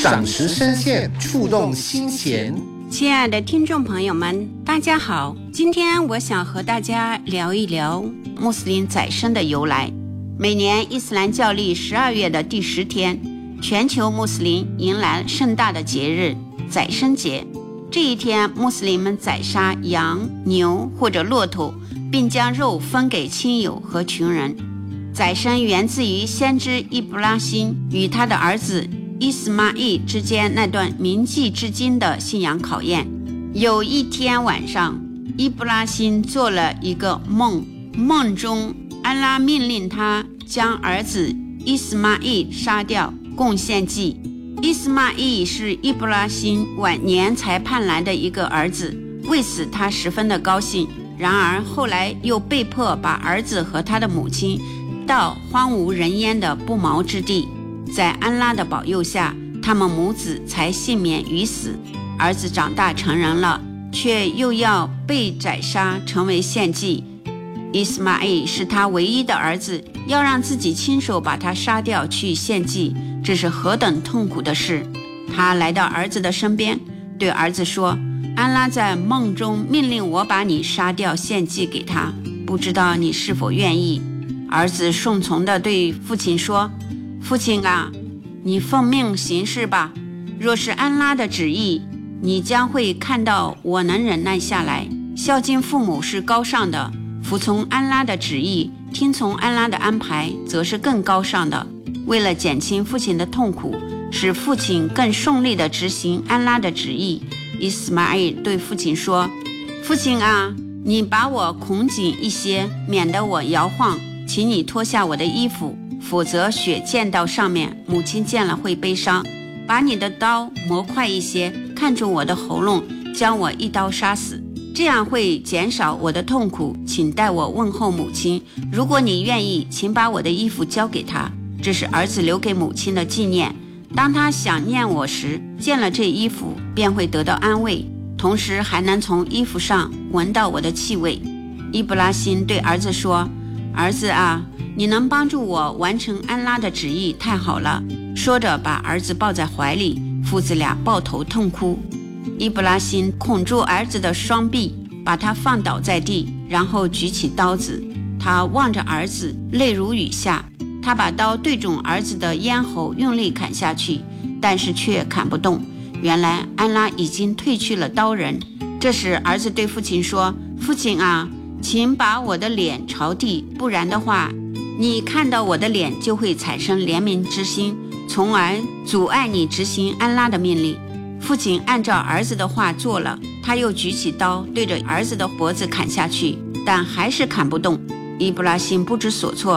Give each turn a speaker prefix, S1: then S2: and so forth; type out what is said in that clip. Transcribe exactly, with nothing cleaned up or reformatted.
S1: 赏识深陷，触动心弦。
S2: 亲爱的听众朋友们，大家好，今天我想和大家聊一聊穆斯林宰牲的由来。每年伊斯兰教历十二月的第十天，全球穆斯林迎来盛大的节日宰牲节。这一天，穆斯林们宰杀羊、牛或者骆驼，并将肉分给亲友和穷人。宰牲源自于先知伊布拉辛与他的儿子伊斯玛仪之间那段铭记至今的信仰考验。有一天晚上，伊布拉辛做了一个梦，梦中安拉命令他将儿子伊斯玛仪杀掉，供献祭。伊斯玛仪是伊布拉辛晚年才盼来的一个儿子，为此他十分的高兴。然而后来又被迫把儿子和他的母亲到荒无人烟的不毛之地，在安拉的保佑下，他们母子才幸免于死。儿子长大成人了，却又要被宰杀成为献祭。伊斯玛仪是他唯一的儿子，要让自己亲手把他杀掉去献祭，这是何等痛苦的事。他来到儿子的身边，对儿子说，安拉在梦中命令我把你杀掉献祭给他，不知道你是否愿意。儿子顺从地对父亲说，父亲啊，你奉命行事吧，若是安拉的旨意，你将会看到我能忍耐下来。孝敬父母是高尚的，服从安拉的旨意，听从安拉的安排则是更高尚的。为了减轻父亲的痛苦，使父亲更顺利地执行安拉的旨意，伊斯玛仪对父亲说，父亲啊，你把我捆紧一些，免得我摇晃，请你脱下我的衣服，否则血溅到上面，母亲见了会悲伤。把你的刀磨快一些，看住我的喉咙，将我一刀杀死，这样会减少我的痛苦，请代我问候母亲。如果你愿意，请把我的衣服交给他，这是儿子留给母亲的纪念。当他想念我时，见了这衣服便会得到安慰，同时还能从衣服上闻到我的气味。伊布拉辛对儿子说，儿子啊，你能帮助我完成安拉的旨意，太好了。说着把儿子抱在怀里，父子俩抱头痛哭。伊布拉辛捆住儿子的双臂，把他放倒在地，然后举起刀子。他望着儿子，泪如雨下。他把刀对准儿子的咽喉，用力砍下去，但是却砍不动。原来安拉已经褪去了刀刃。这时儿子对父亲说，父亲啊，请把我的脸朝地，不然的话，你看到我的脸就会产生怜悯之心，从而阻碍你执行安拉的命令。父亲按照儿子的话做了，他又举起刀对着儿子的脖子砍下去，但还是砍不动。伊布拉辛不知所措，